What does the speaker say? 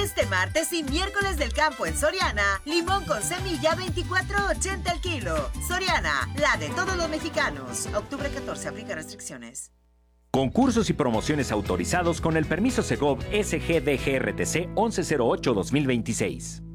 Este martes y miércoles del campo en Soriana, limón con semilla 24.80 el kilo. Soriana, la de todos los mexicanos. Octubre 14, aplica restricciones. Concursos y promociones autorizados con el permiso Segov SGDGRTC 1108-2026.